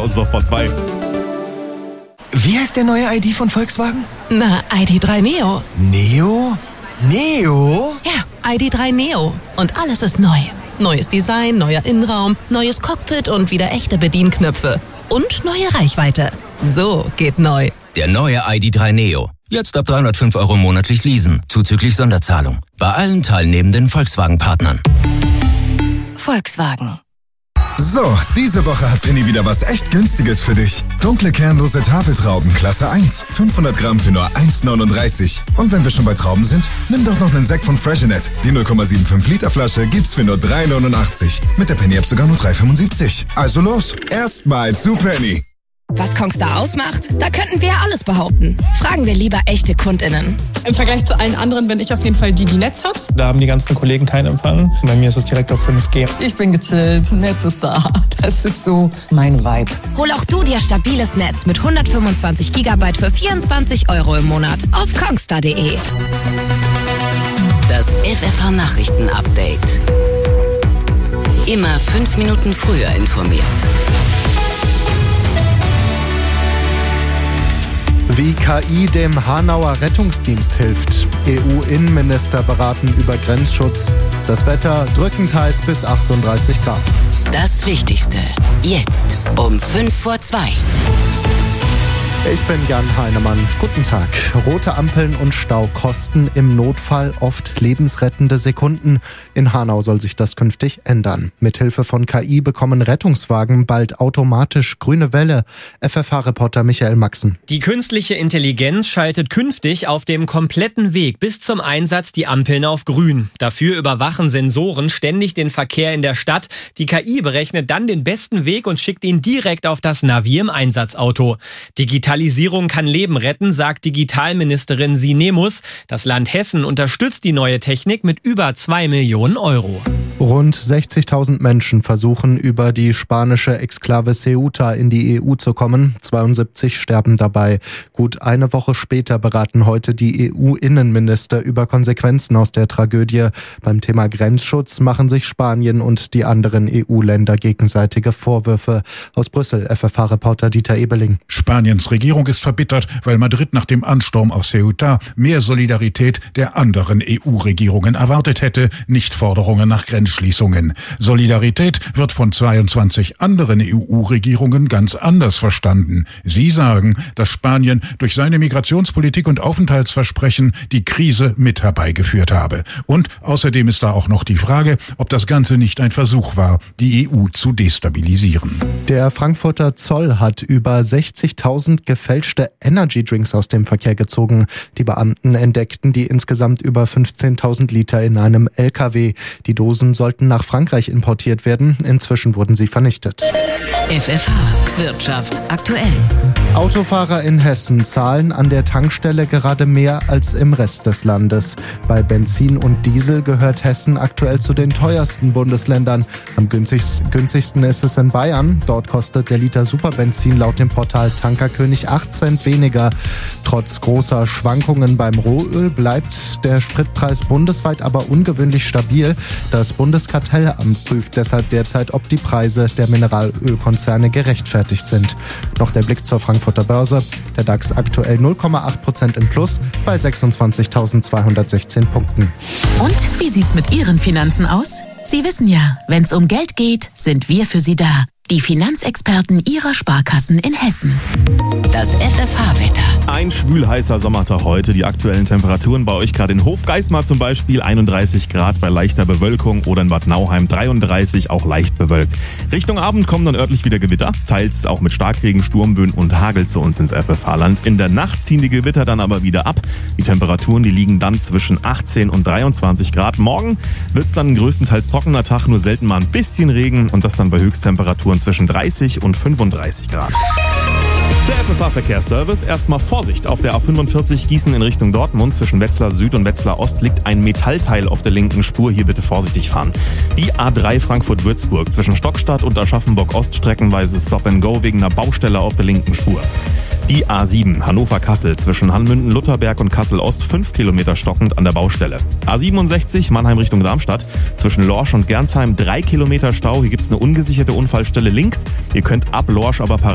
uns doch vor 2. Wie heißt der neue ID von Volkswagen? Na, ID.3 Neo. Neo? Neo? Ja, ID.3 Neo. Und alles ist neu. Neues Design, neuer Innenraum, neues Cockpit und wieder echte Bedienknöpfe. Und neue Reichweite. So geht neu. Der neue ID.3 Neo. Jetzt ab 305 € monatlich leasen, zuzüglich Sonderzahlung. Bei allen teilnehmenden Volkswagen-Partnern. Volkswagen. So, diese Woche hat Penny wieder was echt Günstiges für dich. Dunkle kernlose Tafeltrauben, Klasse 1. 500 Gramm für nur 1,39. Und wenn wir schon bei Trauben sind, nimm doch noch einen Sekt von Freshenet. Die 0,75 Liter Flasche gibt's für nur 3,89. Mit der Penny-App sogar nur 3,75. Also los, erstmal zu Penny. Was Kongstar ausmacht? Da könnten wir ja alles behaupten. Fragen wir lieber echte KundInnen. Im Vergleich zu allen anderen bin ich auf jeden Fall die Netz hat. Da haben die ganzen Kollegen keinen Empfang. Bei mir ist es direkt auf 5G. Ich bin gechillt, Netz ist da. Das ist so mein Vibe. Hol auch du dir stabiles Netz mit 125 GB für 24 € im Monat auf kongstar.de. Das FFH-Nachrichten-Update. Immer 5 Minuten früher informiert. Wie KI dem Hanauer Rettungsdienst hilft. EU-Innenminister beraten über Grenzschutz. Das Wetter drückend heiß bis 38 Grad. Das Wichtigste. Jetzt um 2:05. Ich bin Jan Heinemann. Guten Tag. Rote Ampeln und Stau kosten im Notfall oft lebensrettende Sekunden. In Hanau soll sich das künftig ändern. Mithilfe von KI bekommen Rettungswagen bald automatisch grüne Welle. FFH-Reporter Michael Maxen. Die künstliche Intelligenz schaltet künftig auf dem kompletten Weg bis zum Einsatz die Ampeln auf grün. Dafür überwachen Sensoren ständig den Verkehr in der Stadt. Die KI berechnet dann den besten Weg und schickt ihn direkt auf das Navi im Einsatzauto. Digitalisierung kann Leben retten, sagt Digitalministerin Sinemus. Das Land Hessen unterstützt die neue Technik mit über 2 Millionen €. Rund 60.000 Menschen versuchen, über die spanische Exklave Ceuta in die EU zu kommen. 72 sterben dabei. Gut eine Woche später beraten heute die EU-Innenminister über Konsequenzen aus der Tragödie. Beim Thema Grenzschutz machen sich Spanien und die anderen EU-Länder gegenseitige Vorwürfe. Aus Brüssel, FFH-Reporter Dieter Ebeling. Spaniens Regierung ist verbittert, weil Madrid nach dem Ansturm auf Ceuta mehr Solidarität der anderen EU-Regierungen erwartet hätte, nicht Forderungen nach Grenzschließungen. Solidarität wird von 22 anderen EU-Regierungen ganz anders verstanden. Sie sagen, dass Spanien durch seine Migrationspolitik und Aufenthaltsversprechen die Krise mit herbeigeführt habe. Und außerdem ist da auch noch die Frage, ob das Ganze nicht ein Versuch war, die EU zu destabilisieren. Der Frankfurter Zoll hat über 60.000 gefälschte Energy-Drinks aus dem Verkehr gezogen. Die Beamten entdeckten die insgesamt über 15.000 Liter in einem LKW. Die Dosen sollten nach Frankreich importiert werden. Inzwischen wurden sie vernichtet. FFH Wirtschaft aktuell. Autofahrer in Hessen zahlen an der Tankstelle gerade mehr als im Rest des Landes. Bei Benzin und Diesel gehört Hessen aktuell zu den teuersten Bundesländern. Am günstigsten ist es in Bayern. Dort kostet der Liter Superbenzin laut dem Portal Tankerkönig 8 Cent weniger. Trotz großer Schwankungen beim Rohöl bleibt der Spritpreis bundesweit aber ungewöhnlich stabil. Das Bundeskartellamt prüft deshalb derzeit, ob die Preise der Mineralölkonzerne gerechtfertigt sind. Noch der Blick zur Frankfurter Börse. Der DAX aktuell 0,8% im Plus bei 26.216 Punkten. Und wie sieht's mit Ihren Finanzen aus? Sie wissen ja, wenn's um Geld geht, sind wir für Sie da. Die Finanzexperten Ihrer Sparkassen in Hessen. Das FFH-Wetter. Ein schwül-heißer Sommertag heute. Die aktuellen Temperaturen bei euch gerade in Hofgeismar zum Beispiel 31 Grad bei leichter Bewölkung oder in Bad Nauheim 33, auch leicht bewölkt. Richtung Abend kommen dann örtlich wieder Gewitter, teils auch mit Starkregen, Sturmböen und Hagel zu uns ins FFH-Land. In der Nacht ziehen die Gewitter dann aber wieder ab. Die Temperaturen, die liegen dann zwischen 18 und 23 Grad. Morgen wird es dann ein größtenteils trockener Tag, nur selten mal ein bisschen Regen und das dann bei Höchsttemperaturen zwischen 30 und 35 Grad. Der FFH-Verkehrsservice. Erstmal Vorsicht. Auf der A45 Gießen in Richtung Dortmund zwischen Wetzlar Süd und Wetzlar Ost liegt ein Metallteil auf der linken Spur. Hier bitte vorsichtig fahren. Die A3 Frankfurt-Würzburg zwischen Stockstadt und Aschaffenburg Ost streckenweise Stop and Go wegen einer Baustelle auf der linken Spur. Die A7 Hannover-Kassel zwischen Hanmünden-Lutherberg und Kassel-Ost 5 Kilometer stockend an der Baustelle. A67 Mannheim Richtung Darmstadt zwischen Lorsch und Gernsheim 3 Kilometer Stau. Hier gibt's eine ungesicherte Unfallstelle links. Ihr könnt ab Lorsch aber